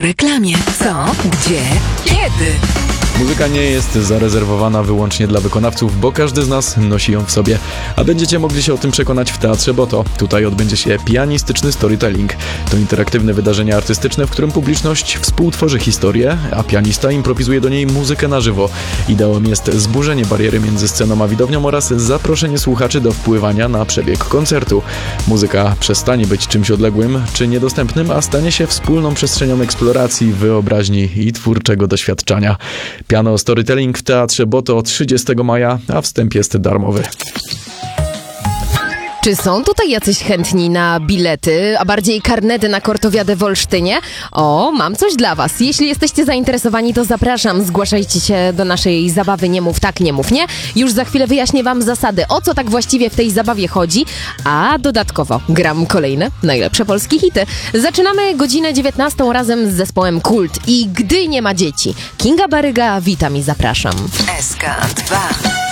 reklamie. Co? Gdzie? Kiedy? Muzyka nie jest zarezerwowana wyłącznie dla wykonawców, bo każdy z nas nosi ją w sobie. A będziecie mogli się o tym przekonać w Teatrze Boto. Tutaj odbędzie się pianistyczny storytelling. To interaktywne wydarzenie artystyczne, w którym publiczność współtworzy historię, a pianista improwizuje do niej muzykę na żywo. Ideą jest zburzenie bariery między sceną a widownią oraz zaproszenie słuchaczy do wpływania na przebieg koncertu. Muzyka przestanie być czymś odległym czy niedostępnym, a stanie się wspólną przestrzenią eksploracji, wyobraźni i twórczego doświadczenia. Piano Storytelling w Teatrze Boto 30 maja, a wstęp jest darmowy. Czy są tutaj jacyś chętni na bilety, a bardziej karnety na Kortowiadę w Olsztynie? O, mam coś dla was. Jeśli jesteście zainteresowani, to zapraszam. Zgłaszajcie się do naszej zabawy Nie mów tak, nie mów nie. Już za chwilę wyjaśnię wam zasady, o co tak właściwie w tej zabawie chodzi. A dodatkowo gram kolejne najlepsze polskie hity. Zaczynamy godzinę 19 razem z zespołem Kult i Gdy nie ma dzieci. Kinga Baryga, witam i zapraszam. SK2